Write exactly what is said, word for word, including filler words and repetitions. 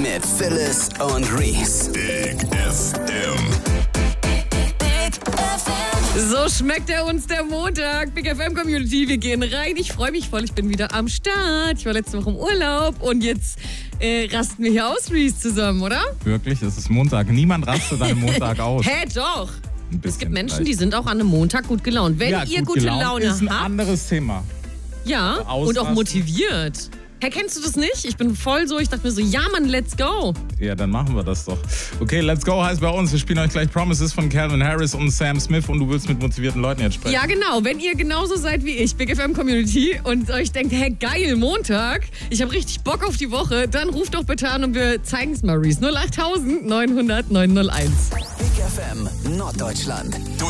mit Phyllis und Reese. Big F M. So schmeckt er uns der Montag. Big F M Community, wir gehen rein. Ich freue mich voll, ich bin wieder am Start. Ich war letzte Woche im Urlaub und jetzt äh, rasten wir hier aus, Reese, zusammen, oder? Wirklich, es ist Montag. Niemand rastet an einem Montag aus. Hä, doch. Ein bisschen Es gibt Menschen, vielleicht. die sind auch an einem Montag gut gelaunt. Wenn ja, ihr gut gute gelaunt Laune ist ein habt, anderes Thema. ja, und auch Ausrasten. motiviert. Hä, kennst du das nicht? Ich bin voll so, ich dachte mir so, ja Mann, let's go. Ja, dann machen wir das doch. Okay, let's go heißt bei uns, wir spielen euch gleich Promises von Calvin Harris und Sam Smith und du willst mit motivierten Leuten jetzt sprechen. Ja, genau. Wenn ihr genauso seid wie ich, Big F M Community, und euch denkt, hey, geil, Montag, ich habe richtig Bock auf die Woche, dann ruft doch bitte an und wir zeigen es mal, Reese. null acht neunhundert neunhundert neunhunderteins. Big F M Norddeutschland. Du